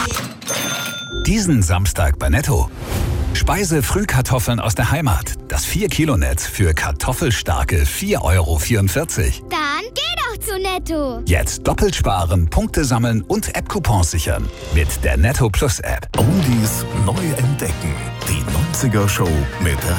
Diesen Samstag bei Netto. Speise-Frühkartoffeln aus der Heimat. Das 4-Kilo-Netz für kartoffelstarke 4,44 €. Dann geh doch zu Netto. Jetzt doppelt sparen, Punkte sammeln und App-Coupons sichern. Mit der Netto Plus App. Oldies neu entdecken. Die 90er Show mit